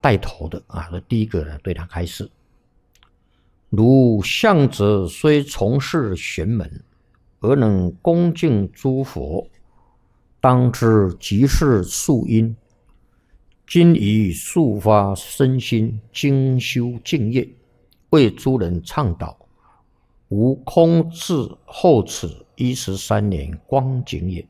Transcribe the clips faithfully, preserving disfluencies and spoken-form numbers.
带头的啊，第一个呢对他开示：汝向者虽从事玄门，而能恭敬诸佛，当知即是宿因。今以速发身心，精修净业，为诸人倡导，无空至后此一十三年光景也。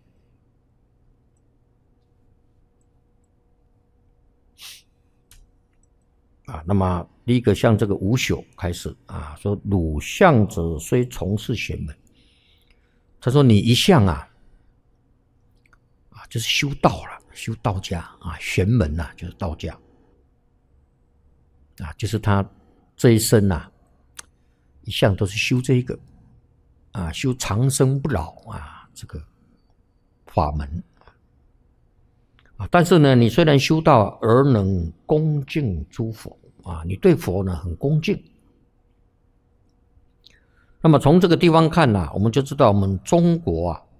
啊，那么第一个像这个无朽开始啊，说汝向者虽从事玄门，他说你一向啊，啊就是修道了，修道家啊，玄门呐、啊、就是道家啊，就是他这一生呐、啊，一向都是修这一个啊，修长生不老啊这个法门啊，但是呢，你虽然修道而能恭敬诸佛。啊，你对佛呢很恭敬。那么从这个地方看呢、啊，我们就知道我们中国啊，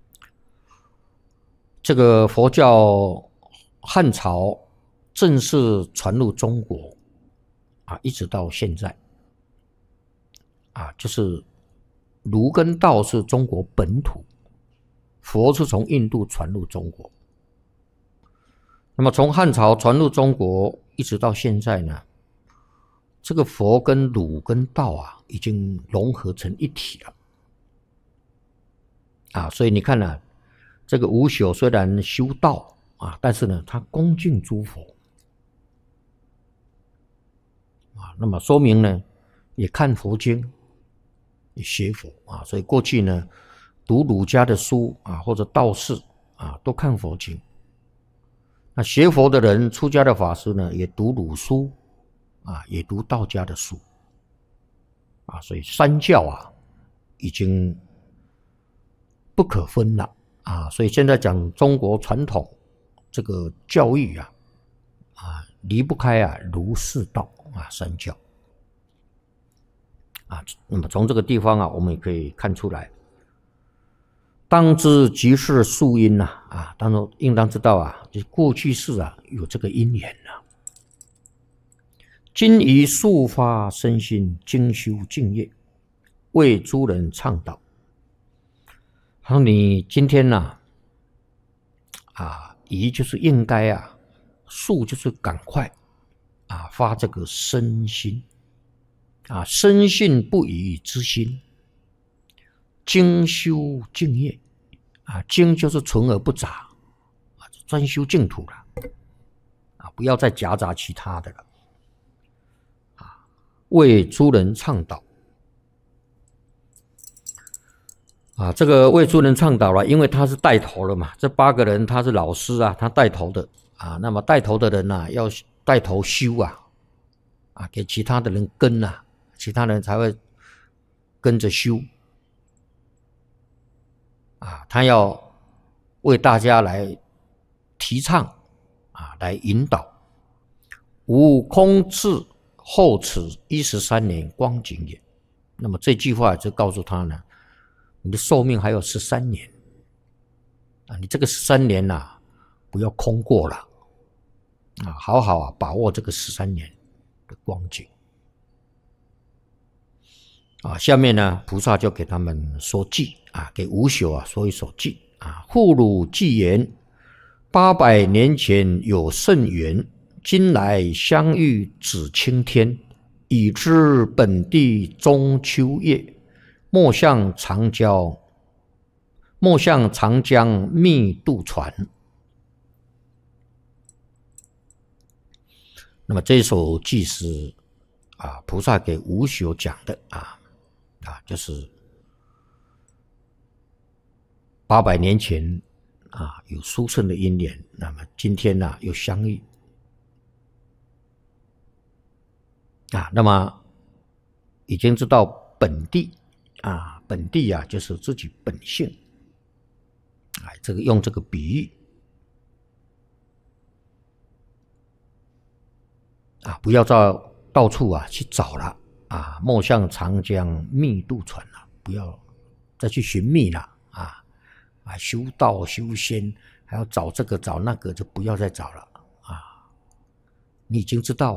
这个佛教汉朝正式传入中国啊，一直到现在啊，就是儒跟道是中国本土，佛是从印度传入中国。那么从汉朝传入中国一直到现在呢，这个佛跟儒跟道啊，已经融合成一体了啊，所以你看呢、啊，这个无朽虽然修道啊，但是呢，他恭敬诸佛啊，那么说明呢，也看佛经，也学佛啊，所以过去呢，读儒家的书啊，或者道士啊，都看佛经。那学佛的人，出家的法师呢，也读儒书。啊，也读道家的书，啊，所以三教啊，已经不可分了啊。所以现在讲中国传统这个教育啊，啊，离不开啊儒释道啊三教啊。那么从这个地方啊，我们也可以看出来，当知即是宿因呐啊，当然应当知道啊，就过去世啊有这个因缘呐、啊。今以速发身心，精修净业，为诸人倡导。他说你今天呢、啊，啊，宜就是应该啊，速就是赶快啊，发这个身心啊，深信不疑之心，精修净业啊，精就是纯而不杂啊，专修净土了啊，不要再夹杂其他的了。为诸人倡导啊，这个为诸人倡导了，因为他是带头了嘛，这八个人他是老师啊，他带头的啊，那么带头的人啊，要带头修啊，啊，给其他的人跟啊，其他人才会跟着修啊，他要为大家来提倡啊，来引导，无空至后此一十三年光景也。那么这句话就告诉他呢，你的寿命还有十三年啊，你这个十三年啊，不要空过了啊，好好啊把握这个十三年的光景啊。下面呢，菩萨就给他们说偈啊，给无朽啊说一首偈啊。护汝偈言：八百年前有甚缘。今来相遇指青天，已知本地中秋夜，莫向长江，莫向长江密渡船。那么这首偈是啊，菩萨给无朽讲的啊啊，就是八百年前啊有殊胜的因缘，那么今天呢、啊、又相遇。啊，那么已经知道本地啊，本地啊就是自己本性，啊，这个用这个比喻啊，不要到到处啊去找了啊，莫向长江密渡船了，不要再去寻觅了啊啊，修道修仙还要找这个找那个，就不要再找了啊， 你已经知道